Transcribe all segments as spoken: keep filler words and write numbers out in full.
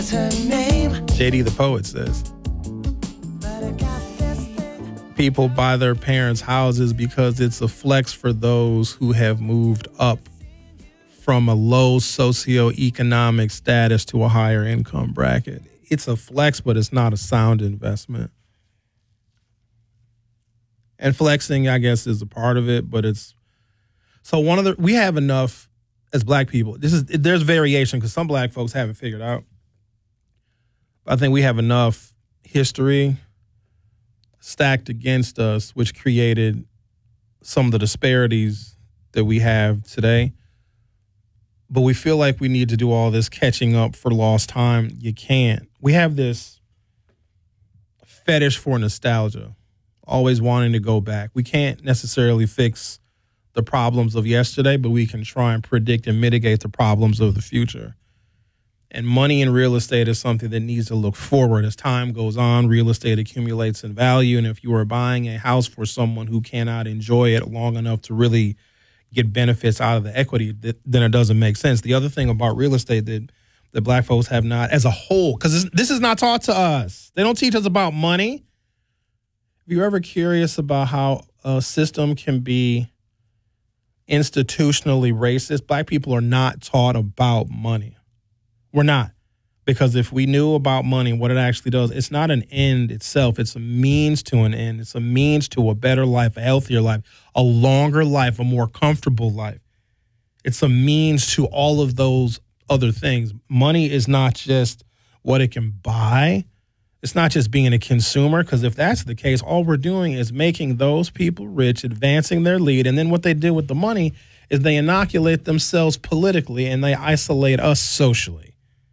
J D the Poet says, people buy their parents' houses because it's a flex for those who have moved up from a low socioeconomic status to a higher income bracket. It's a flex, but it's not a sound investment. And flexing, I guess, is a part of it, but it's so one of the we have enough as black people. This is there's variation because some black folks haven't figured out. I think we have enough history stacked against us, which created some of the disparities that we have today. But we feel like we need to do all this catching up for lost time. You can't. We have this fetish for nostalgia, always wanting to go back. We can't necessarily fix the problems of yesterday, but we can try and predict and mitigate the problems of the future. And money in real estate is something that needs to look forward. As time goes on, real estate accumulates in value. And if you are buying a house for someone who cannot enjoy it long enough to really get benefits out of the equity, then it doesn't make sense. The other thing about real estate that, that black folks have not, as a whole, because this is not taught to us. They don't teach us about money. If you're ever curious about how a system can be institutionally racist, black people are not taught about money. We're not. Because if we knew about money and what it actually does, it's not an end itself. It's a means to an end. It's a means to a better life, a healthier life, a longer life, a more comfortable life. It's a means to all of those other things. Money is not just what it can buy. It's not just being a consumer, because if that's the case, all we're doing is making those people rich, advancing their lead. And then what they do with the money is they inoculate themselves politically and they isolate us socially.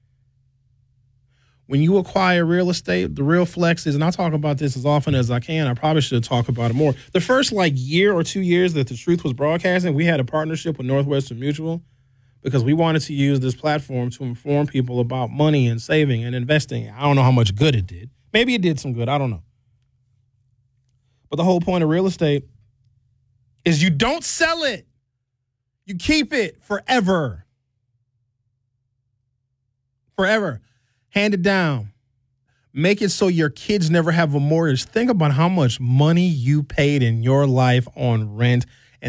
When you acquire real estate, the real flex is, and I talk about this as often as I can, I probably should talk about it more. The first like year or two years that The Truth was broadcasting, we had a partnership with Northwestern Mutual because we wanted to use this platform to inform people about money and saving and investing. I don't know how much good it did. Maybe it did some good. I don't know. But the whole point of real estate is you don't sell it. You keep it forever. Forever. Hand it down. Make it so your kids never have a mortgage. Think about how much money you paid in your life on rent